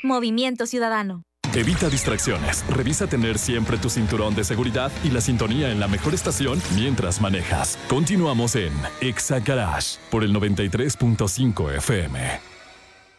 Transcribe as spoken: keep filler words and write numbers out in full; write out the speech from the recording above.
Movimiento Ciudadano. Evita distracciones, revisa tener siempre tu cinturón de seguridad y la sintonía en la mejor estación mientras manejas. Continuamos en Exa Garage por el noventa y tres punto cinco F M.